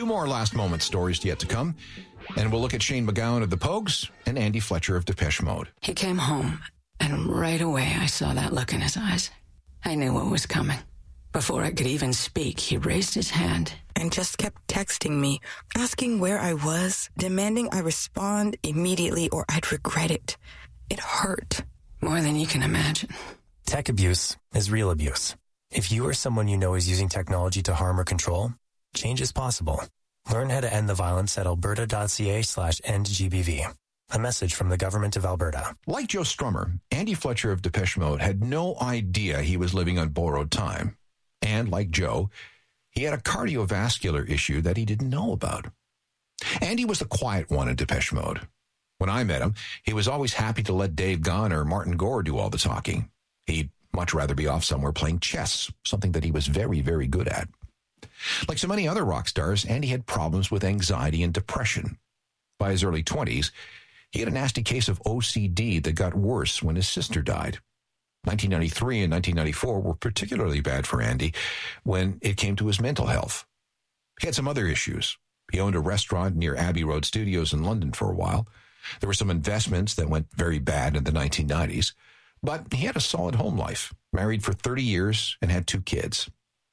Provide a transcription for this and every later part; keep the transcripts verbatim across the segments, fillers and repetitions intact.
Two more last moment stories yet to come. And we'll look at Shane MacGowan of the Pogues and Andy Fletcher of Depeche Mode. He came home, and right away I saw that look in his eyes. I knew what was coming. Before I could even speak, he raised his hand and just kept texting me, asking where I was, demanding I respond immediately or I'd regret it. It hurt. More than you can imagine. Tech abuse is real abuse. If you or someone you know is using technology to harm or control, change is possible. Learn how to end the violence at alberta.ca slash endgbv. A message from the Government of Alberta. Like Joe Strummer, Andy Fletcher of Depeche Mode had no idea he was living on borrowed time. And like Joe, he had a cardiovascular issue that he didn't know about. Andy was the quiet one in Depeche Mode. When I met him, he was always happy to let Dave Gunn or Martin Gore do all the talking. He'd much rather be off somewhere playing chess, something that he was very, very good at. Like so many other rock stars, Andy had problems with anxiety and depression. By his early twenties, he had a nasty case of O C D that got worse when his sister died. nineteen ninety-three and nineteen ninety-four were particularly bad for Andy when it came to his mental health. He had some other issues. He owned a restaurant near Abbey Road Studios in London for a while. There were some investments that went very bad in the nineteen nineties, but he had a solid home life, married for thirty years, and had two kids.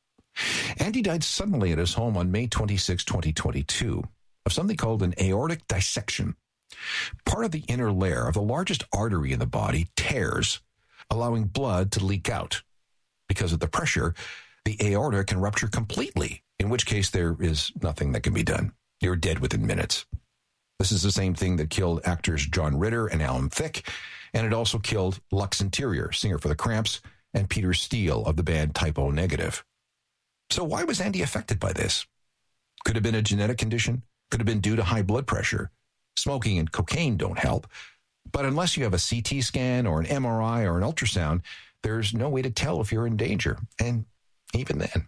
Andy died suddenly at his home on May twenty-sixth, twenty twenty-two, of something called an aortic dissection. Part of the inner layer of the largest artery in the body tears, allowing blood to leak out. Because of the pressure, the aorta can rupture completely, in which case there is nothing that can be done. You're dead within minutes. This is the same thing that killed actors John Ritter and Alan Thicke, and it also killed Lux Interior, singer for the Cramps, and Peter Steele of the band Type O Negative. So why was Andy affected by this? Could have been a genetic condition, could have been due to high blood pressure. Smoking and cocaine don't help. But unless you have a C T scan or an M R I or an ultrasound, there's no way to tell if you're in danger. And even then.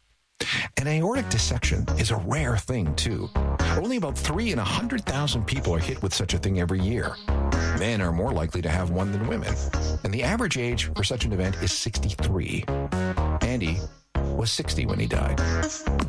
An aortic dissection is a rare thing, too. Only about three in one hundred thousand people are hit with such a thing every year. Men are more likely to have one than women. And the average age for such an event is sixty-three. Andy was sixty when he died.